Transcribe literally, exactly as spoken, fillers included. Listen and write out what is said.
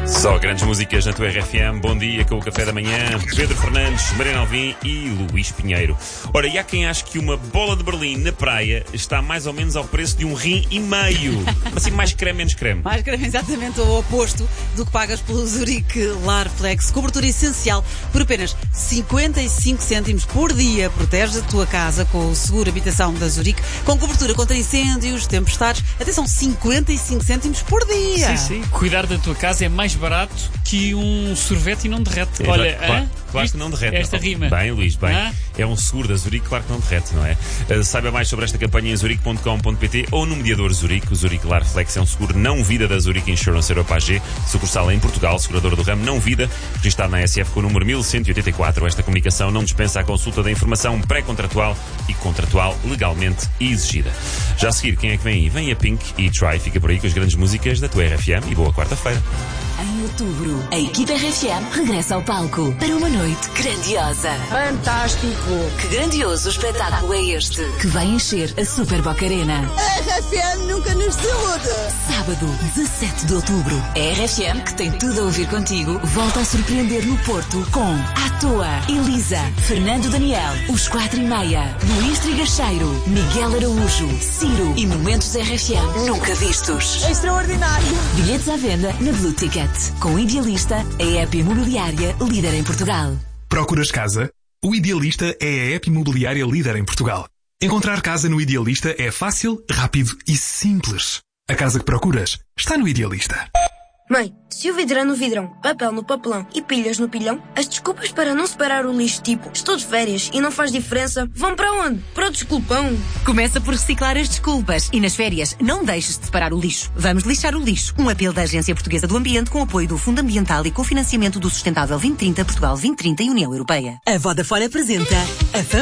Só grandes músicas na tua R F M. Bom dia com o Café da Manhã. Pedro Fernandes, Mariana Alvim e Luís Pinheiro. Ora, e há quem ache que uma bola de Berlim na praia está mais ou menos ao preço de um rim e meio. Assim, mais creme, menos creme. Mais creme, exatamente o oposto do que pagas pelo Zurique Larflex. Cobertura essencial por apenas cinquenta e cinco cêntimos por dia. Protege a tua casa com o seguro habitação da Zurique, com cobertura contra incêndios, tempestades. Atenção, cinquenta e cinco cêntimos por dia. Sim, sim. Cuidar da tua casa é mais barato que um sorvete e não derrete. É, Olha, claro, hã? claro que não derrete. Esta não. rima. Bem, Luís, bem. Hã? É um seguro da Zurique, claro que não derrete, não é? Uh, saiba mais sobre esta campanha em zurique ponto com ponto pt ou no mediador Zurique. O Zurique Larflex é um seguro não vida da Zurique Insurance Europa A G, sucursal em Portugal, seguradora do ramo não vida, registrado na S F com o número mil cento e oitenta e quatro. Esta comunicação não dispensa a consulta da informação pré-contratual e contratual legalmente exigida. Já a seguir, quem é que vem aí? Vem a Pink e Try. Fica por aí com as grandes músicas da tua R F M e boa quarta-feira. Em outubro, a equipa R F M regressa ao palco para uma noite grandiosa. Fantástico! Que grandioso espetáculo é este que vai encher a Super Boca Arena? A R F M nunca nos desilude! Sábado, dezassete de outubro. A R F M, que tem tudo a ouvir contigo, volta a surpreender no Porto com À Toa, Elisa, Fernando Daniel, Os Quatro e Meia, Luís Trigacheiro, Miguel Araújo, Ciro e momentos R F M nunca vistos. Extraordinário! Bilhetes à venda na Blue Ticket. Com o Idealista, a app imobiliária líder em Portugal. Procuras casa? O Idealista é a app imobiliária líder em Portugal. Encontrar casa no Idealista é fácil, rápido e simples. A casa que procuras está no Idealista. Mãe, se o vidro é no vidrão, papel no papelão e pilhas no pilhão, as desculpas para não separar o lixo, tipo, estou de férias e não faz diferença, vão para onde? Para o desculpão. Começa por reciclar as desculpas e nas férias não deixes de separar o lixo. Vamos lixar o lixo. Um apelo da Agência Portuguesa do Ambiente com apoio do Fundo Ambiental e cofinanciamento do Sustentável vinte trinta, Portugal vinte trinta e União Europeia. A Vodafone apresenta a